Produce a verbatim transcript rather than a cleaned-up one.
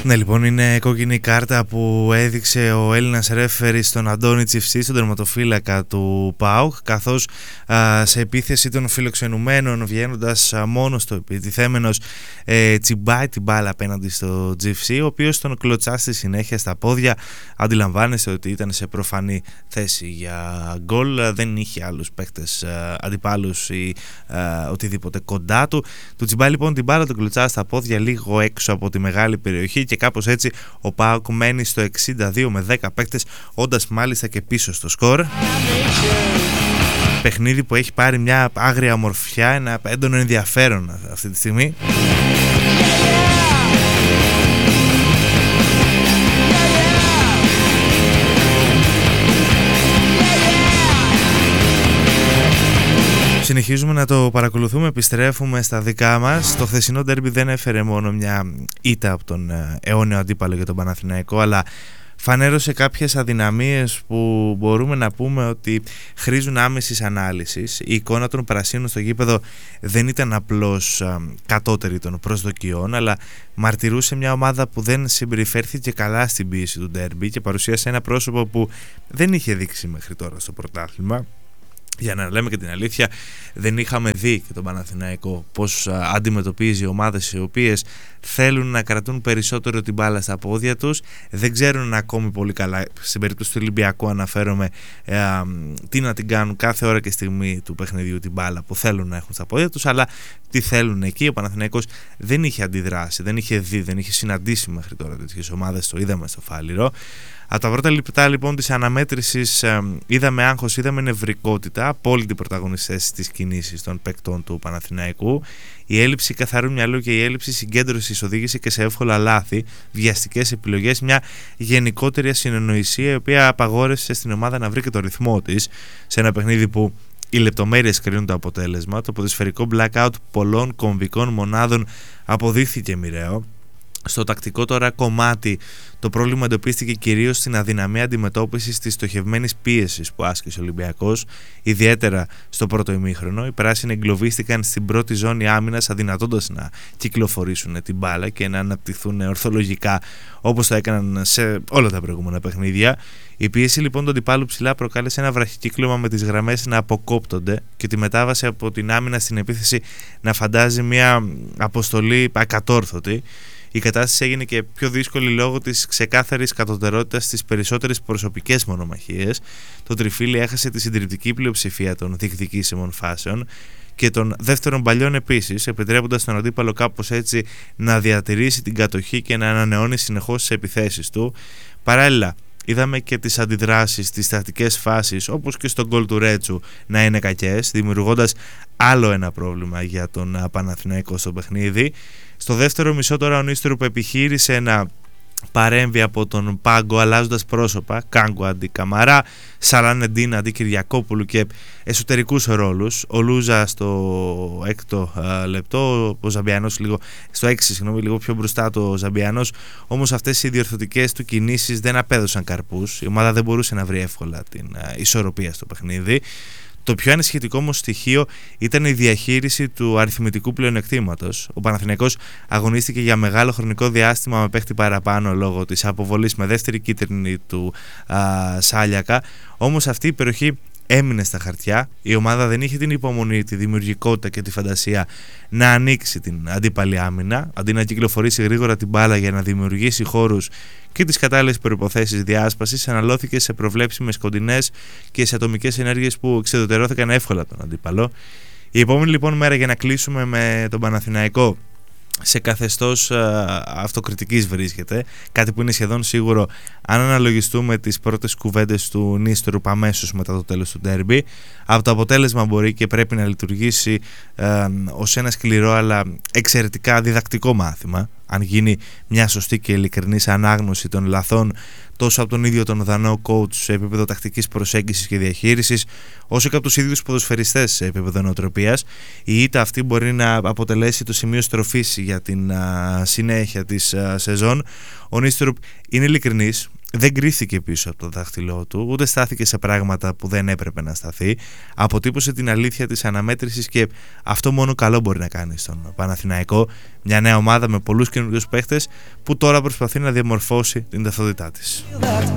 Ναι, λοιπόν, είναι κόκκινη κάρτα που έδειξε ο Έλληνας ρέφερης στον Αντώνη Τσιφσή, στον τερματοφύλακα του ΠΑΟΚ, καθώς α, σε επίθεση των φιλοξενουμένων, βγαίνοντας α, μόνος του επιτιθέμενος, ε, τσιμπάει την μπάλα απέναντι στο Τσιφσή, ο οποίος τον κλωτσά στη συνέχεια στα πόδια. Αντιλαμβάνεστε ότι ήταν σε προφανή θέση για γκολ, δεν είχε άλλους παίκτες α, αντιπάλους ή α, οτιδήποτε κοντά του. Του τσιμπάει λοιπόν την μπάλα, τον κλωτσά στα πόδια λίγο έξω από τη μεγάλη περιοχή και κάπως έτσι ο ΠΑΟΚ μένει στο εξήντα δύο με δέκα παίκτες, όντας μάλιστα και πίσω στο σκορ. Παιχνίδι που έχει πάρει μια άγρια ομορφιά, ένα έντονο ενδιαφέρον αυτή τη στιγμή. Συνεχίζουμε να το παρακολουθούμε, επιστρέφουμε στα δικά μας. Το χθεσινό ντέρμπι δεν έφερε μόνο μια ήττα από τον αιώνιο αντίπαλο για τον Παναθηναϊκό, αλλά φανέρωσε κάποιες αδυναμίες που μπορούμε να πούμε ότι χρήζουν άμεσης ανάλυσης. Η εικόνα των πρασίνων στο γήπεδο δεν ήταν απλώς α, κατώτερη των προσδοκιών, αλλά μαρτυρούσε μια ομάδα που δεν συμπεριφέρθηκε καλά στην πίεση του ντέρμπι και παρουσίασε ένα πρόσωπο που δεν είχε δείξει μέχρι τώρα στο πρωτάθλημα. Για να λέμε και την αλήθεια, δεν είχαμε δει και τον Παναθηναϊκό πώς α, αντιμετωπίζει ομάδες οι οποίες θέλουν να κρατούν περισσότερο την μπάλα στα πόδια τους, δεν ξέρουν ακόμη πολύ καλά, στην περίπτωση του Ολυμπιακού αναφέρομαι, ε, α, τι να την κάνουν κάθε ώρα και στιγμή του παιχνιδιού την μπάλα που θέλουν να έχουν στα πόδια τους, αλλά τι θέλουν εκεί. Ο Παναθηναϊκός δεν είχε αντιδράσει, δεν είχε δει, δεν είχε συναντήσει μέχρι τώρα τέτοιες ομάδες, το είδαμε στο Φάληρο. Από τα πρώτα λεπτά λοιπόν της αναμέτρησης ε, είδαμε άγχος, είδαμε νευρικότητα, απόλυτοι πρωταγωνιστές στις κινήσεις των παικτών του Παναθηναϊκού. Η έλλειψη καθαρού μυαλού και η έλλειψη συγκέντρωσης οδήγησε και σε εύκολα λάθη, βιαστικές επιλογές, μια γενικότερη ασυνεννοησία η οποία απαγόρευσε στην ομάδα να βρει και το ρυθμό της σε ένα παιχνίδι που οι λεπτομέρειες κρίνουν το αποτέλεσμα. Το ποδοσφαιρικό blackout πολλών κομβικών μονάδων αποδείχθηκε μοιραίο. Στο τακτικό τώρα κομμάτι το πρόβλημα εντοπίστηκε κυρίως στην αδυναμία αντιμετώπισης της στοχευμένης πίεσης που άσκησε ο Ολυμπιακός, ιδιαίτερα στο πρώτο ημίχρονο. Οι πράσινοι εγκλωβίστηκαν στην πρώτη ζώνη άμυνας, αδυνατώντας να κυκλοφορήσουν την μπάλα και να αναπτυχθούν ορθολογικά όπως το έκαναν σε όλα τα προηγούμενα παιχνίδια. Η πίεση λοιπόν του αντιπάλου ψηλά προκάλεσε ένα βραχικύκλωμα με τις γραμμές να αποκόπτονται και τη μετάβαση από την άμυνα στην επίθεση να φαντάζει μια αποστολή ακατόρθωτη. Η κατάσταση έγινε και πιο δύσκολη λόγω της ξεκάθαρης κατωτερότητας στις περισσότερες προσωπικές μονομαχίες. Το τριφύλι έχασε τη συντριπτική πλειοψηφία των διεκδικήσιμων φάσεων και των δεύτερων παλιών επίσης, επιτρέποντας τον αντίπαλο κάπως έτσι να διατηρήσει την κατοχή και να ανανεώνει συνεχώς τις επιθέσεις του. Παράλληλα, είδαμε και τις αντιδράσεις στις τακτικές φάσεις, όπως και στον γκολ του Ρέτσου, να είναι κακές, δημιουργώντας άλλο ένα πρόβλημα για τον Παναθηναϊκό στο παιχνίδι. Στο δεύτερο μισό τώρα ο Νίστρουπ επιχείρησε να παρέμβει από τον πάγκο αλλάζοντας πρόσωπα, Κάγκο αντί Καμαρά, Σαλανεντίν αντί Κυριακόπουλου και εσωτερικούς ρόλους. Ο Λούζα στο έκτο α, λεπτό, ο Ζαμπιανός λίγο, στο έξι συγγνώμη, λίγο πιο μπροστά το Ζαμπιανός, όμως αυτές οι διορθωτικές του κινήσεις δεν απέδωσαν καρπούς. Η ομάδα δεν μπορούσε να βρει εύκολα την α, ισορροπία στο παιχνίδι. Το πιο ανησυχητικό όμως στοιχείο ήταν η διαχείριση του αριθμητικού πλεονεκτήματος. Ο Παναθηναϊκός αγωνίστηκε για μεγάλο χρονικό διάστημα με παίχτη παραπάνω λόγω της αποβολής με δεύτερη κίτρινη του α, Σάλιακα. Όμως αυτή η περιοχή έμεινε στα χαρτιά. Η ομάδα δεν είχε την υπομονή, τη δημιουργικότητα και τη φαντασία να ανοίξει την αντίπαλη άμυνα. Αντί να κυκλοφορήσει γρήγορα την μπάλα για να δημιουργήσει χώρους και τις κατάλληλες προϋποθέσεις διάσπασης, αναλώθηκε σε προβλέψιμες κοντινές και σε ατομικές ενέργειες που εξεδωτερώθηκαν εύκολα τον αντίπαλο. Η επόμενη λοιπόν μέρα για να κλείσουμε με τον Παναθηναϊκό σε καθεστώς α, αυτοκριτικής βρίσκεται, κάτι που είναι σχεδόν σίγουρο αν αναλογιστούμε τις πρώτες κουβέντες του Νίστρουπ αμέσως μετά το τέλος του ντέρμπι. Από το αποτέλεσμα μπορεί και πρέπει να λειτουργήσει α, ως ένα σκληρό αλλά εξαιρετικά διδακτικό μάθημα, αν γίνει μια σωστή και ειλικρινής ανάγνωση των λαθών τόσο από τον ίδιο τον Δανό coach σε επίπεδο τακτικής προσέγγισης και διαχείρισης, όσο και από τους ίδιους ποδοσφαιριστές σε επίπεδο νοοτροπίας. Η ήττα αυτή μπορεί να αποτελέσει το σημείο στροφής για την α, συνέχεια της α, σεζόν. Ο Νίστρουπ είναι ειλικρινής, δεν κρύφθηκε πίσω από το δάχτυλό του, ούτε στάθηκε σε πράγματα που δεν έπρεπε να σταθεί. Αποτύπωσε την αλήθεια της αναμέτρησης και αυτό μόνο καλό μπορεί να κάνει στον Παναθηναϊκό, μια νέα ομάδα με πολλούς καινούριους παίχτες που τώρα προσπαθεί να διαμορφώσει την ταυτότητά της.